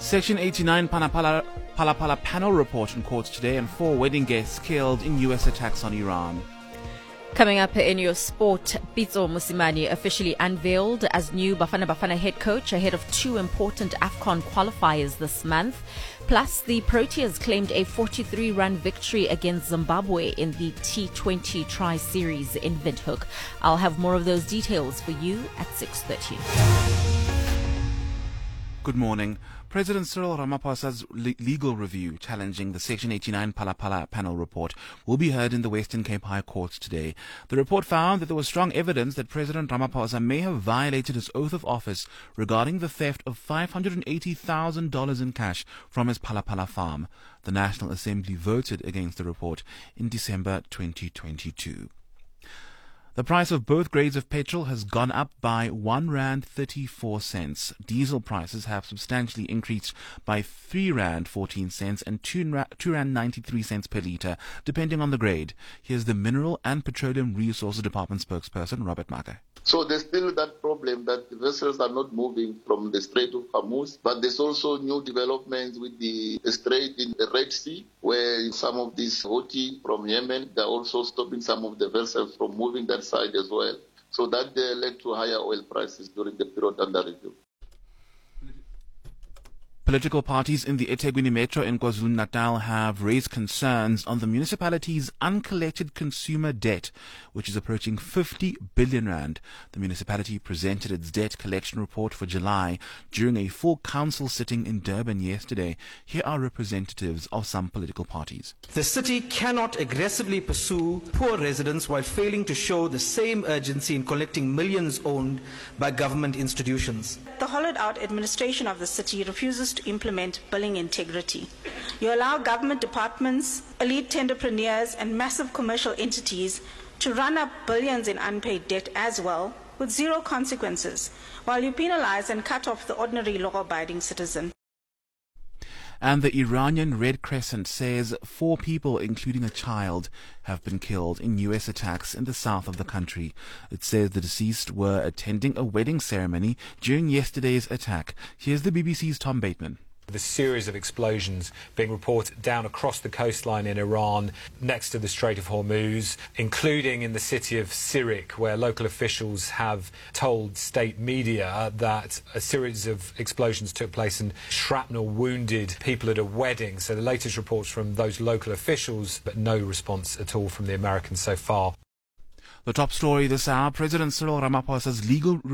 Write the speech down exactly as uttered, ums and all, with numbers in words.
Section eighty-nine Panapala Palapala panel report in court today, and four wedding guests killed in U S attacks on Iran. Coming up in your sport, Pitso Mosimane officially unveiled as new Bafana Bafana head coach ahead of two important AFCON qualifiers this month. Plus, the Proteas claimed a forty-three run victory against Zimbabwe in the T twenty Tri-Series in Windhoek. I'll have more of those details for you at six thirty. Good morning. President Cyril Ramaphosa's le- legal review challenging the Section eighty-nine Palapala panel report will be heard in the Western Cape High Court today. The report found that there was strong evidence that President Ramaphosa may have violated his oath of office regarding the theft of five hundred eighty thousand dollars in cash from his Palapala farm. The National Assembly voted against the report in December twenty twenty-two. The price of both grades of petrol has gone up by one rand thirty-four cents. Diesel prices have substantially increased by three rand fourteen cents and two rand ninety-three cents per litre, depending on the grade. Here's the Mineral and Petroleum Resources Department spokesperson, Robert Maka. So there's still that problem that the vessels are not moving from the Strait of Hormuz, but there's also new developments with the strait in the Red Sea, where some of these Houthi from Yemen, they're also stopping some of the vessels from moving that side as well. So that uh, led to higher oil prices during the period under review. Political parties in the eThekwini Metro in KwaZulu-Natal have raised concerns on the municipality's uncollected consumer debt, which is approaching fifty billion rand. The municipality presented its debt collection report for July during a full council sitting in Durban yesterday. Here are representatives of some political parties. The city cannot aggressively pursue poor residents while failing to show the same urgency in collecting millions owned by government institutions. The hollowed-out administration of the city refuses to implement billing integrity. You allow government departments, elite tenderpreneurs, and massive commercial entities to run up billions in unpaid debt as well, with zero consequences, while you penalize and cut off the ordinary law-abiding citizen. And the Iranian Red Crescent says four people, including a child, have been killed in U S attacks in the south of the country. It says the deceased were attending a wedding ceremony during yesterday's attack. Here's the B B C's Tom Bateman. The series of explosions being reported down across the coastline in Iran, next to the Strait of Hormuz, including in the city of Sirik, where local officials have told state media that a series of explosions took place and shrapnel wounded people at a wedding. So the latest reports from those local officials, but no response at all from the Americans so far. The top story this hour: President Cyril Ramaphosa's legal